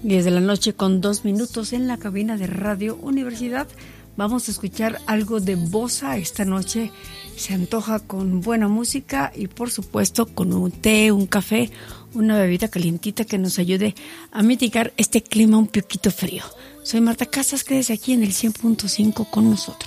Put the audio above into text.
10:02 en la cabina de Radio Universidad. Vamos a escuchar algo de bossa esta noche. Se antoja con buena música y por supuesto con un té, un café, una bebida calientita que nos ayude a mitigar este clima un poquito frío. Soy Marta Casas, quédese aquí en el 100.5 con nosotros.